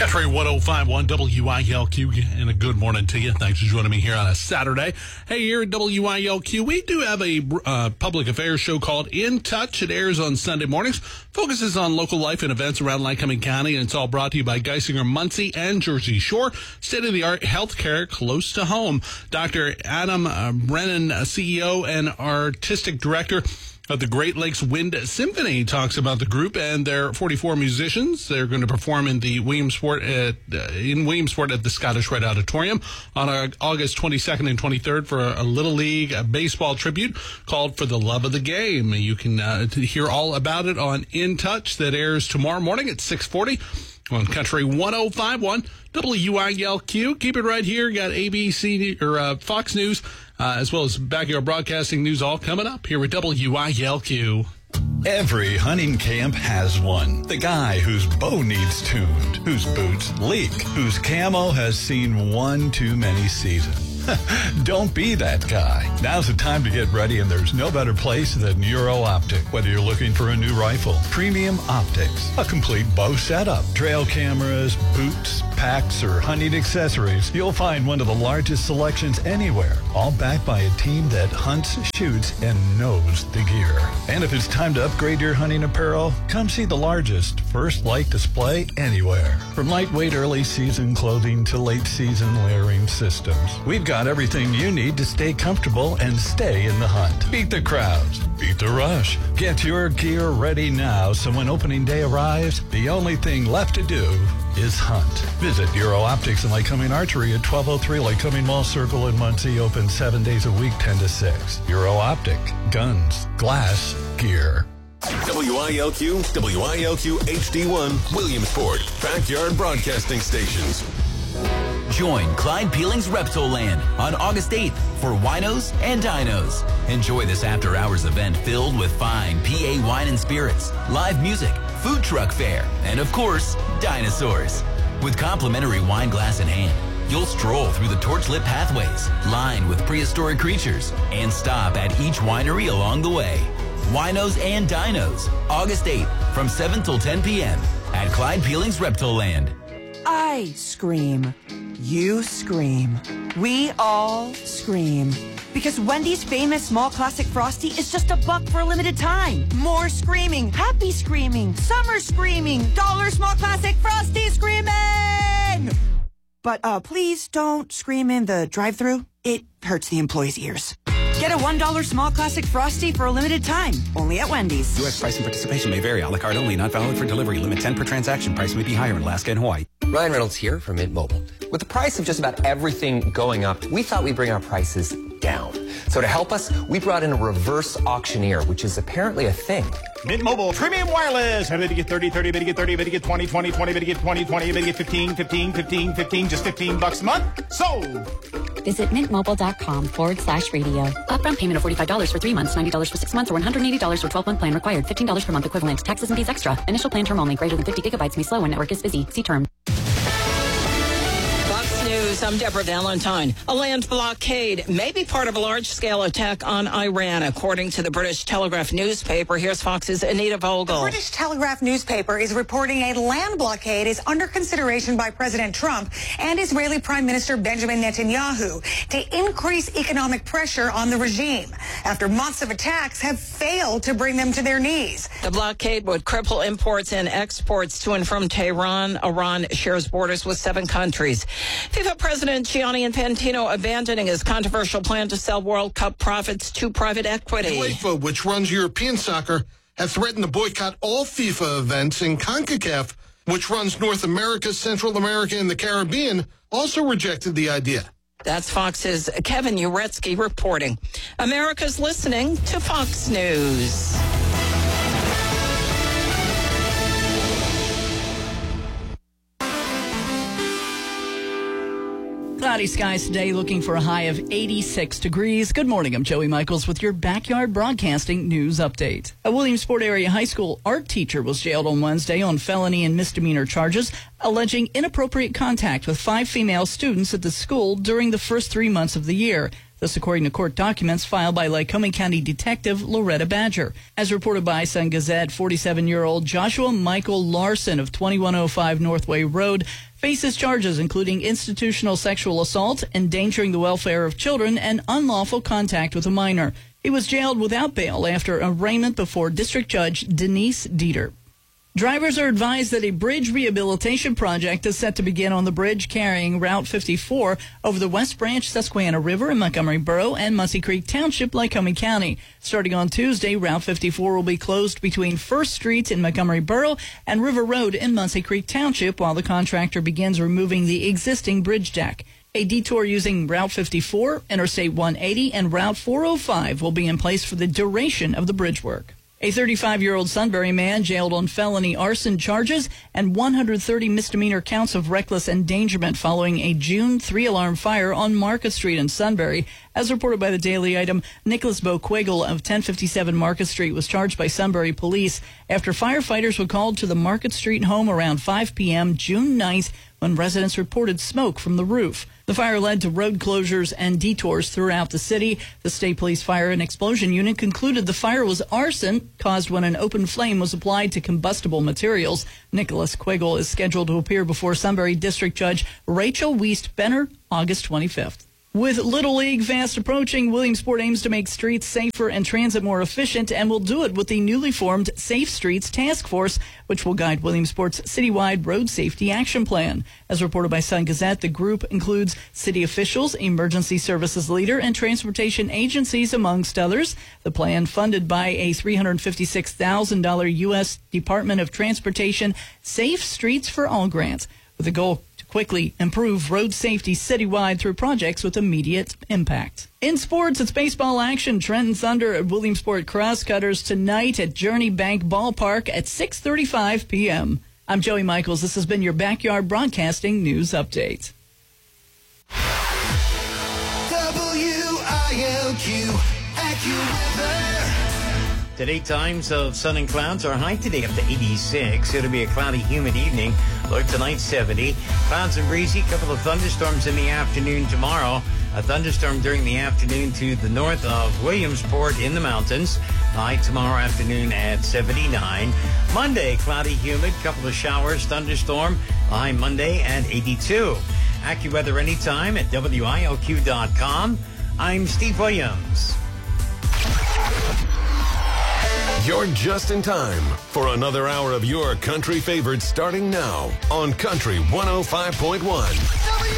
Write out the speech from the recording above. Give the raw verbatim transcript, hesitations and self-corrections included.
Country one oh five point one W I L Q, and a good morning to you. Thanks for joining me here on a Saturday. Hey, here at W I L Q, we do have a uh, public affairs show called In Touch. It airs on Sunday mornings, focuses on local life and events around Lycoming County, and it's all brought to you by Geisinger, Muncie, and Jersey Shore. State-of-the-art healthcare close to home. Doctor Adam uh, Brennan, C E O and Artistic Director of the Great Lakes Wind Symphony, talks about the group and their forty-four musicians. They're going to perform in the Williamsport at, uh, in Williamsport at the Scottish Rite Auditorium on uh, August twenty-second and twenty-third for a, a Little League a baseball tribute called For the Love of the Game. You can uh, hear all about it on In Touch, that airs tomorrow morning at six forty on Country one oh five point one W I L Q. Keep it right here. Got A B C or uh, Fox News, uh, as well as Backyard Broadcasting News, all coming up here with W I L Q. Every hunting camp has one. The guy whose bow needs tuned, whose boots leak, whose camo has seen one too many seasons. Don't be that guy. Now's the time to get ready, and there's no better place than Euro Optic. Whether you're looking for a new rifle, premium optics, a complete bow setup, trail cameras, boots, packs, or hunting accessories, you'll find one of the largest selections anywhere, all backed by a team that hunts, shoots, and knows the gear. And if it's time to upgrade your hunting apparel, come see the largest First Light display anywhere. From lightweight early season clothing to late season layering systems, we've got Got everything you need to stay comfortable and stay in the hunt. Beat the crowds. Beat the rush. Get your gear ready now, so when opening day arrives, the only thing left to do is hunt. Visit Euro Optics and Lycoming Archery at twelve oh three Lycoming Mall Circle in Muncie, open seven days a week, ten to six. Euro Optic. Guns. Glass. Gear. W I L Q, W I L Q H D one, Williamsport, Backyard Broadcasting Stations. Join Clyde Peeling's Reptoland on August eighth for winos and dinos. Enjoy this after-hours event filled with fine P A wine and spirits, live music, food truck fare, and of course, dinosaurs. With complimentary wine glass in hand, you'll stroll through the torch-lit pathways lined with prehistoric creatures and stop at each winery along the way. Winos and dinos, August eighth from seven till ten p.m. at Clyde Peeling's Reptoland. I scream. You scream. We all scream. Because Wendy's famous small classic Frosty is just a buck for a limited time. More screaming, happy screaming, summer screaming, dollar small classic Frosty screaming! But uh, please don't scream in the drive-thru. It hurts the employees' ears. Get a one dollar small classic Frosty for a limited time. Only at Wendy's. U S price and participation may vary. A la carte only. Not valid for delivery. Limit ten per transaction. Price may be higher in Alaska and Hawaii. Ryan Reynolds here from Mint Mobile. With the price of just about everything going up, we thought we'd bring our prices down. So to help us, we brought in a reverse auctioneer, which is apparently a thing. Mint Mobile Premium Wireless. How did you get thirty, thirty, bid you get thirty, bid you get twenty, twenty, twenty, bid you get twenty, twenty, bid you get fifteen, fifteen, fifteen, fifteen, just fifteen bucks a month? Sold! Visit mintmobile.com forward slash radio. Upfront payment of forty-five dollars for three months, ninety dollars for six months, or one hundred eighty dollars for twelve-month plan required. fifteen dollars per month equivalent. Taxes and fees extra. Initial plan term only. Greater than fifty gigabytes may slow when network is busy. See term. News. I'm Deborah Valentine. A land blockade may be part of a large-scale attack on Iran, according to the British Telegraph newspaper. Here's Fox's Anita Vogel. The British Telegraph newspaper is reporting a land blockade is under consideration by President Trump and Israeli Prime Minister Benjamin Netanyahu to increase economic pressure on the regime after months of attacks have failed to bring them to their knees. The blockade would cripple imports and exports to and from Tehran. Iran shares borders with seven countries. FIFA President Gianni Infantino abandoning his controversial plan to sell World Cup profits to private equity. UEFA, which runs European soccer, have threatened to boycott all FIFA events, and CONCACAF, which runs North America, Central America, and the Caribbean, also rejected the idea. That's Fox's Kevin Uretsky reporting. America's listening to Fox News. Cloudy skies today, looking for a high of eighty-six degrees. Good morning, I'm Joey Michaels with your Backyard Broadcasting News Update. A Williamsport area high school art teacher was jailed on Wednesday on felony and misdemeanor charges, alleging inappropriate contact with five female students at the school during the first three months of the year. This according to court documents filed by Lycoming County Detective Loretta Badger. As reported by Sun Gazette, forty-seven-year-old Joshua Michael Larson of twenty-one oh five Northway Road faces charges including institutional sexual assault, endangering the welfare of children, and unlawful contact with a minor. He was jailed without bail after arraignment before District Judge Denise Dieter. Drivers are advised that a bridge rehabilitation project is set to begin on the bridge carrying Route fifty-four over the West Branch Susquehanna River in Montgomery Borough and Muncie Creek Township, Lycoming County. Starting on Tuesday, Route fifty-four will be closed between First Street in Montgomery Borough and River Road in Muncie Creek Township while the contractor begins removing the existing bridge deck. A detour using Route fifty-four, Interstate one eighty, and Route four oh five will be in place for the duration of the bridge work. A thirty-five-year-old Sunbury man jailed on felony arson charges and one hundred thirty misdemeanor counts of reckless endangerment following a June three-alarm fire on Market Street in Sunbury. As reported by the Daily Item, Nicholas Boquigel of ten fifty-seven Market Street was charged by Sunbury police after firefighters were called to the Market Street home around five p.m. June ninth when residents reported smoke from the roof. The fire led to road closures and detours throughout the city. The State Police Fire and Explosion Unit concluded the fire was arson caused when an open flame was applied to combustible materials. Nicholas Quiggle is scheduled to appear before Sunbury District Judge Rachel Wiest Benner August twenty-fifth. With Little League fast approaching, Williamsport aims to make streets safer and transit more efficient and will do it with the newly formed Safe Streets Task Force, which will guide Williamsport's citywide road safety action plan. As reported by Sun Gazette, the group includes city officials, emergency services leader, and transportation agencies, amongst others. The plan, funded by a three hundred fifty-six thousand dollars U S Department of Transportation Safe Streets for All grant, with a goal quickly improve road safety citywide through projects with immediate impact. In sports, it's baseball action. Trenton Thunder at Williamsport Crosscutters tonight at Journey Bank Ballpark at six thirty-five p.m. I'm Joey Michaels. This has been your Backyard Broadcasting News Update. W I L Q, AccuWeather. Today, times of sun and clouds. Our high today up to eighty-six. It'll be a cloudy, humid evening. Low tonight, seventy. Clouds and breezy. Couple of thunderstorms in the afternoon tomorrow. A thunderstorm during the afternoon to the north of Williamsport in the mountains. High tomorrow afternoon at seventy-nine. Monday, cloudy, humid. Couple of showers, thunderstorm. High Monday at eighty-two. AccuWeather anytime at W I L Q dot com. I'm Steve Williams. You're just in time for another hour of your country favorites starting now on Country one oh five point one.